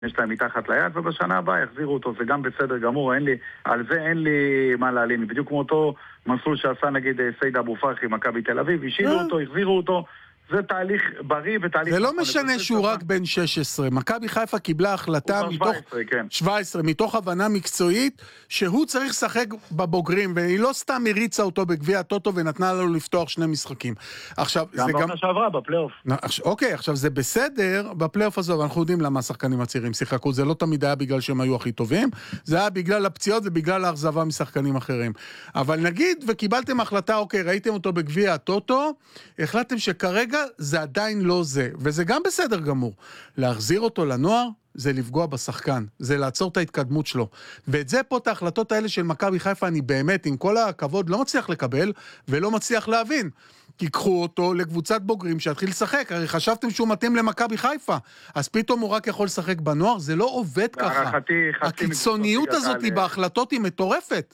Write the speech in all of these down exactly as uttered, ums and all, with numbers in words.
יש להם מתחת ליד, ובשנה הבאה יחזירו אותו, זה גם בסדר גמור, אין לי, על זה אין לי מה להלין, בדיוק כמו אותו מסלול שעשה נגיד סייד אבו פרחי, מכבי תל אביב, השאירו אותו, החזירו אותו, זה תהליך בריא ותהליך... זה לא משנה שהוא רק בן שש עשרה, מכבי חיפה קיבלה החלטה מתוך... שבע עשרה, מתוך הבנה מקצועית, שהוא צריך לשחק בבוגרים, והיא לא סתם הריצה אותו בגביע הטוטו ונתנה לנו לפתוח שני משחקים. עכשיו, גם זה גם... בעונה שעברה, בפלייאוף. אוקיי, עכשיו זה בסדר, בפלייאוף הזו, אנחנו יודעים למה השחקנים הצעירים שיחקו, זה לא תמיד היה בגלל שהם היו הכי טובים, זה היה בגלל הפציעות ובגלל האכזבה משחקנים אחרים. אבל נגיד, וקיבלתם החלטה, אוקיי, ראיתם אותו בגביע הטוטו, החלטתם שכרגע זה עדיין לא זה, וזה גם בסדר גמור. להחזיר אותו לנוער, זה לפגוע בשחקן, זה לעצור את ההתקדמות שלו. ואת זה פה, את ההחלטות האלה של מכבי חיפה, אני באמת, עם כל הכבוד, לא מצליח לקבל, ולא מצליח להבין. תיקחו אותו לקבוצת בוגרים שיתחיל לשחק, הרי חשבתם שהוא מתאים למכבי חיפה, אז פתאום הוא רק יכול לשחק בנוער, זה לא עובד ככה. הקיצוניות הזאת בהחלטות היא מטורפת.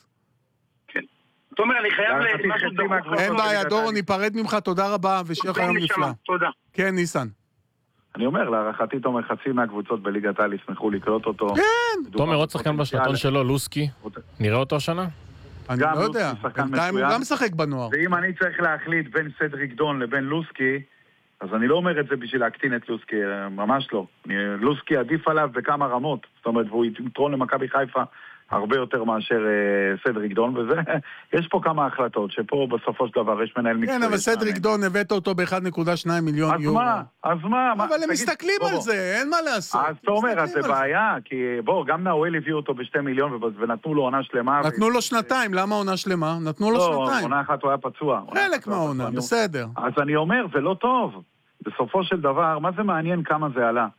תומר, אני חייב משהו דרוך. אין בעיה, דורון, ניפרד ממך, תודה רבה, ושיהיה לך יום נפלא. תודה. כן, ניסן. אני אומר, להערכתי תומר, חצי מהקבוצות בליגת העל ישמחו לקלוט אותו. כן! תומר, עוד שחקן בשנתון שלו, לוסקי, נראה אותו השנה? אני לא יודע, בינתיים הוא גם משחק בנוער. ואם אני צריך להחליט בין סדריק דון לבין לוסקי, אז אני לא אומר את זה בשביל להקטין את לוסקי, ממש לא. לוסקי עדיף עליו בכמה רמות, זאת אומרת, והוא יתרון למכבי חיפה הרבה יותר מאשר uh, סדריק דון, וזה, יש פה כמה החלטות, שפה בסופו של דבר יש מנהל מקצועי. כן, אבל סדריק דון הבאת אותו ב-אחד נקודה שתיים מיליון אז יורו. אז מה? אז מה? אבל הם מסתכלים על זה, אין מה לעשות. אז אתה אומר, אז זה בעיה, כי בוא, גם נאואל הביאו אותו בשתי מיליון, ונתנו לו עונה שלמה. נתנו לו שנתיים, למה עונה שלמה? נתנו לו שנתיים. לא, עונה אחת הוא היה פצוע. חלק מהעונה, בסדר. אז אני אומר, זה לא טוב. בסופו של דבר, מה זה מעניין כמה זה עלה?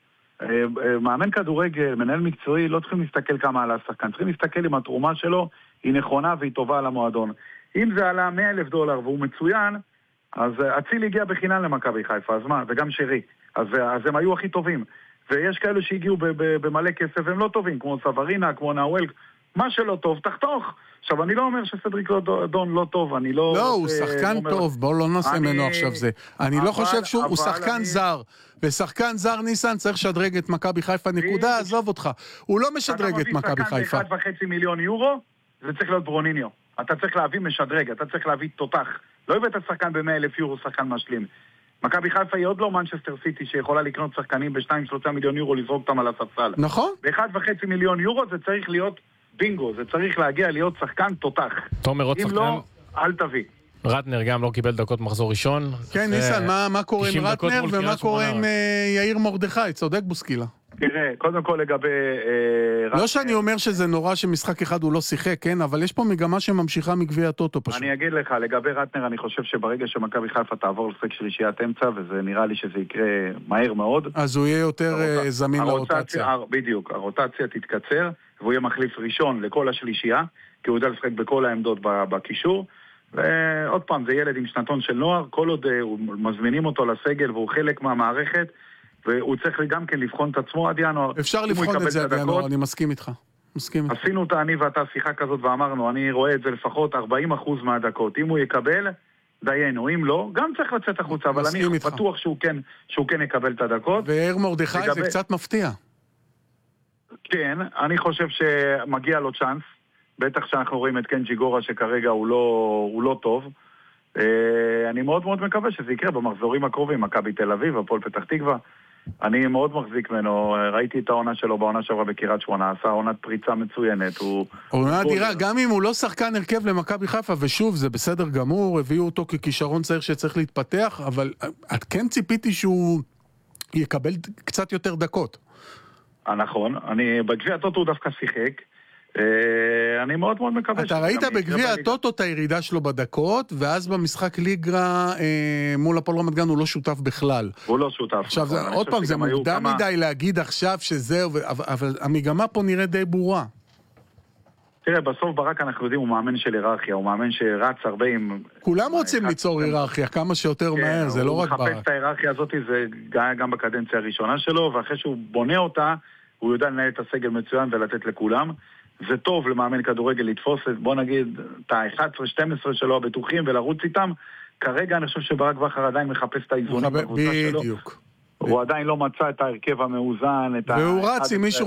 מאמן כדורגל, מנהל מקצועי, לא צריכים להסתכל כמה עלה השחקן, צריכים להסתכל אם התרומה שלו היא נכונה והיא טובה על המועדון. אם זה עלה מאה אלף דולר והוא מצוין, אז אצילי הגיע בחינם למכבי חיפה, אז מה? וגם שרי. אז, אז הם היו הכי טובים. ויש כאלו שהגיעו במלא כסף והם לא טובים, כמו סברינה, כמו נאואל, מה שלא טוב, תחתוך. עכשיו, אני לא אומר שסדריק דון לא טוב, אני לא... לא, הוא שחקן טוב, בואו לא נעשה ממנו עכשיו זה. אני לא חושב שהוא שחקן זר, ושחקן זר ניסן צריך לשדרג את מכבי חיפה, נקודה, עזוב אותך. הוא לא משדרג את מכבי חיפה. אתה מביא שחקן ב-אחד וחצי מיליון יורו, זה צריך להיות ברוניניו. אתה צריך להביא משדרג, אתה צריך להביא תותח. לא הבאת שחקן ב-מאה אלף יורו, שחקן משלים. מכבי חיפה היא עוד לא מנצ'סטר סיטי שיכולה לקנות שחקנים ב-שתיים שלושה מיליון יורו, לזרוק אותם על הספסל. נכון. ב-אחד וחצי מיליון יורו זה צריך להיות בינגו, זה צריך להגיע להיות שחקן תותח. תומר, עוד שחקן? אם לא, אל תביא. רטנר גם לא קיבל דקות מחזור ראשון. כן, ניסן, מה קורה עם רטנר ומה קורה עם יאיר מרדכי? צודק בוסקילה. תראה, קודם כל לגבי... לא שאני אומר שזה נורא שמשחק אחד הוא לא שיחק, כן? אבל יש פה מגמה שממשיכה מגביע הטוטו פשוט. אני אגיד לך, לגבי רטנר, אני חושב שברגע שמכבי חיפה תעבור לשחק שלישיית אמצע, וזה נראה לי שזה יקרה מהר מאוד. אז הוא יהיה יותר זמין לרוטציה. בדיוק, הרוטציה תתקצר, והוא יהיה מחליף ראשון לכל השלישייה, כי הוא יודע לשחק בכל העמדות בקישור. ועוד פעם, זה ילד עם שנתון של נוער, כל עוד מזמינים אותו לסגל והוא חלק מהמערכת, והוא צריך גם כן לבחון את עצמו עד ינואר. אפשר לבחון את זה עד ינואר, אני מסכים איתך. מסכים איתך. עשינו את אני ואתה שיחה כזאת ואמרנו, אני רואה את זה לפחות ארבעים אחוז מהדקות. אם הוא יקבל, דיינו. אם לא, גם צריך לצאת החוצה, אבל אני בטוח שהוא כן, שהוא כן יקבל את הדקות. ויאיר מרדכי לגבי... זה קצת מפתיע. כן, אני חושב שמגיע לו צ'אנס. בטח שאנחנו רואים את קנג'י גורה שכרגע הוא לא, הוא לא טוב. אני מאוד מאוד מקווה שזה יקרה במחזורים הקרובים, מכבי תל אביב, הפועל פתח תקווה. אני מאוד מחזיק ממנו, ראיתי את העונה שלו בעונה שעברה בקריית שמונה, עשה עונת פריצה מצוינת. עונה אדירה, גם אם הוא לא שחקן הרכב למכבי חיפה, ושוב, זה בסדר גמור, הביאו אותו ככישרון צעיר שצריך להתפתח, אבל את כן ציפיתי שהוא יקבל קצת יותר דקות. נכון, אני בגביע הטוטו הוא דווקא שיחק, אני מאוד מאוד מקווה. אתה ראית בגביע הטוטו את הירידה שלו בדקות, ואז במשחק ליגה מול הפועל רמת גן הוא לא שותף בכלל. הוא לא שותף. עכשיו, עוד פעם, זה מוקדם מדי להגיד עכשיו שזהו, אבל המגמה פה נראה די ברורה. תראה, בסוף ברק אנחנו יודעים, הוא מאמן של היררכיה, הוא מאמן שרץ הרבה עם... כולם רוצים ליצור היררכיה, כמה שיותר מהר, זה לא רק ברק. הוא מחפש את ההיררכיה הזאת, זה גם בקדנציה הראשונה שלו, ואחרי שהוא בונה אותה, הוא יודע לנהל את הסגל מצוין ולתת לכולם. זה טוב למאמן כדורגל לתפוס את, בוא נגיד, את ה-אחת עשרה שתים עשרה שלו הבטוחים ולרוץ איתם. כרגע אני חושב שברק בכר עדיין מחפש את האיזונים בקבוצה שלו. בדיוק. הוא עדיין לא מצא את ההרכב המאוזן, והוא רץ עם מישהו